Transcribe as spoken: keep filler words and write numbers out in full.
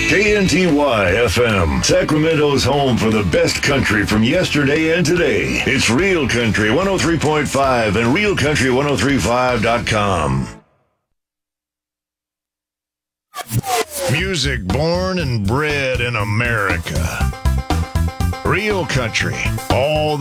K N T Y F M, Sacramento's home for the best country from yesterday and today. It's Real Country one oh three point five and real country ten thirty-five dot com. Music born and bred in America. Real Country, all the